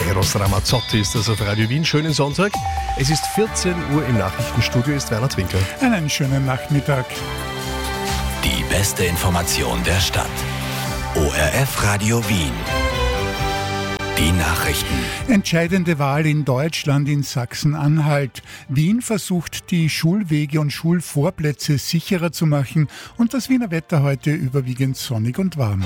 Eros Ramazzotti ist das auf Radio Wien. Schönen Sonntag. Es ist 14 Uhr, im Nachrichtenstudio ist Werner Twinkler. Einen schönen Nachmittag. Die beste Information der Stadt. ORF Radio Wien. Die Nachrichten. Entscheidende Wahl in Deutschland, in Sachsen-Anhalt. Wien versucht, die Schulwege und Schulvorplätze sicherer zu machen und das Wiener Wetter heute überwiegend sonnig und warm.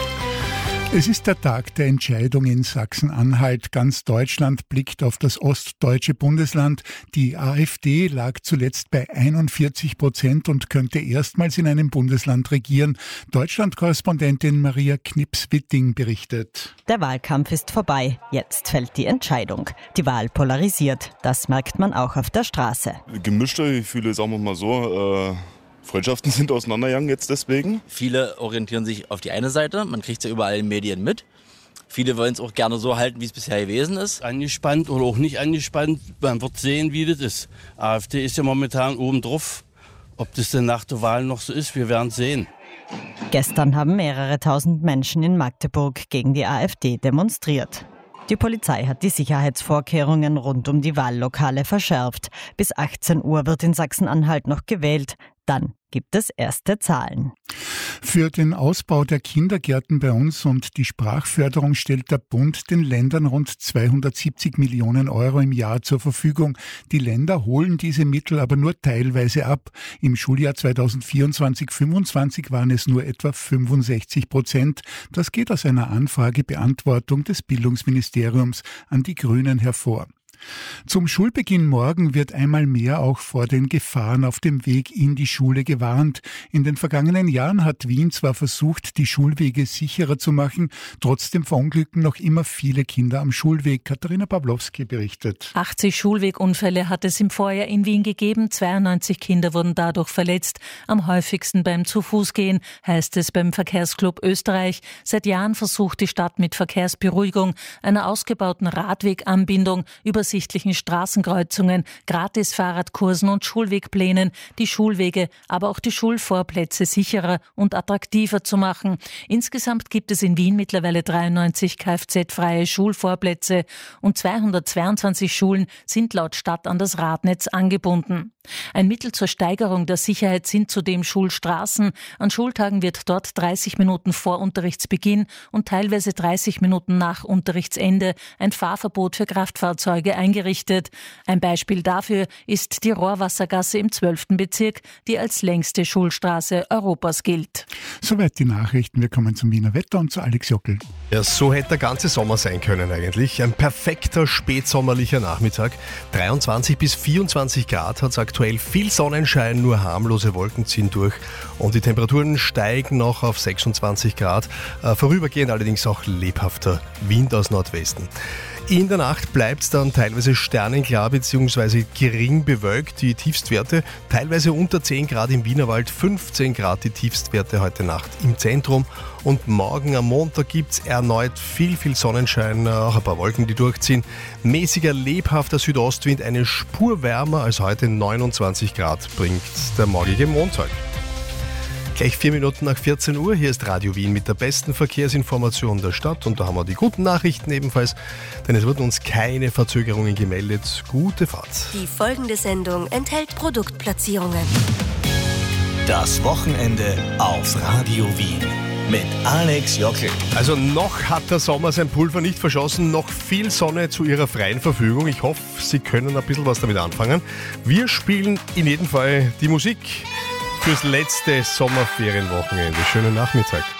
Es ist der Tag der Entscheidung in Sachsen-Anhalt. Ganz Deutschland blickt auf das ostdeutsche Bundesland. Die AfD lag zuletzt bei 41% und könnte erstmals in einem Bundesland regieren. Deutschland-Korrespondentin Maria Knips-Witting berichtet. Der Wahlkampf ist vorbei. Jetzt fällt die Entscheidung. Die Wahl polarisiert. Das merkt man auch auf der Straße. Gemischte Gefühle, sagen wir mal so. Freundschaften sind auseinandergegangen jetzt deswegen. Viele orientieren sich auf die eine Seite, man kriegt es ja überall in den Medien mit. Viele wollen es auch gerne so halten, wie es bisher gewesen ist. Angespannt oder auch nicht angespannt, man wird sehen, wie das ist. AfD ist ja momentan oben drauf. Ob das denn nach der Wahl noch so ist, wir werden sehen. Gestern haben mehrere tausend Menschen in Magdeburg gegen die AfD demonstriert. Die Polizei hat die Sicherheitsvorkehrungen rund um die Wahllokale verschärft. Bis 18 Uhr wird in Sachsen-Anhalt noch gewählt. Dann gibt es erste Zahlen. Für den Ausbau der Kindergärten bei uns und die Sprachförderung stellt der Bund den Ländern rund 270 Millionen Euro im Jahr zur Verfügung. Die Länder holen diese Mittel aber nur teilweise ab. Im Schuljahr 2024/25 waren es nur etwa 65%. Das geht aus einer Anfragebeantwortung des Bildungsministeriums an die Grünen hervor. Zum Schulbeginn morgen wird einmal mehr auch vor den Gefahren auf dem Weg in die Schule gewarnt. In den vergangenen Jahren hat Wien zwar versucht, die Schulwege sicherer zu machen, trotzdem verunglücken noch immer viele Kinder am Schulweg. Katharina Pawlowski berichtet. 80 Schulwegunfälle hat es im Vorjahr in Wien gegeben. 92 Kinder wurden dadurch verletzt. Am häufigsten beim Zu-Fuß-Gehen, heißt es beim Verkehrsclub Österreich. Seit Jahren versucht die Stadt mit Verkehrsberuhigung, einer ausgebauten Radweganbindung, übersichtlichen Straßenkreuzungen, Gratis-Fahrradkursen und Schulwegplänen, die Schulwege, aber auch die Schulvorplätze sicherer und attraktiver zu machen. Insgesamt gibt es in Wien mittlerweile 93 Kfz-freie Schulvorplätze und 222 Schulen sind laut Stadt an das Radnetz angebunden. Ein Mittel zur Steigerung der Sicherheit sind zudem Schulstraßen. An Schultagen wird dort 30 Minuten vor Unterrichtsbeginn und teilweise 30 Minuten nach Unterrichtsende ein Fahrverbot für Kraftfahrzeuge eingerichtet. Ein Beispiel dafür ist die Rohrwassergasse im 12. Bezirk, die als längste Schulstraße Europas gilt. Soweit die Nachrichten. Wir kommen zum Wiener Wetter und zu Alex Jockel. Ja, so hätte der ganze Sommer sein können eigentlich. Ein perfekter spätsommerlicher Nachmittag. 23 bis 24 Grad hat es aktuell, viel Sonnenschein, nur harmlose Wolken ziehen durch und die Temperaturen steigen noch auf 26 Grad. Vorübergehend allerdings auch lebhafter Wind aus Nordwesten. In der Nacht bleibt es dann teilweise sternenklar bzw. gering bewölkt. Die Tiefstwerte teilweise unter 10 Grad im Wienerwald, 15 Grad die Tiefstwerte heute Nacht im Zentrum. Und morgen am Montag gibt es erneut viel Sonnenschein, auch ein paar Wolken, die durchziehen. Mäßiger, lebhafter Südostwind, eine Spur wärmer als heute, 29 Grad bringt der morgige Montag. Gleich 4 Minuten nach 14 Uhr, hier ist Radio Wien mit der besten Verkehrsinformation der Stadt und da haben wir die guten Nachrichten ebenfalls, denn es wurden uns keine Verzögerungen gemeldet. Gute Fahrt. Die folgende Sendung enthält Produktplatzierungen. Das Wochenende auf Radio Wien mit Alex Jockel. Also noch hat der Sommer sein Pulver nicht verschossen, noch viel Sonne zu Ihrer freien Verfügung. Ich hoffe, Sie können ein bisschen was damit anfangen. Wir spielen in jedem Fall die Musik fürs letzte Sommerferienwochenende. Schönen Nachmittag.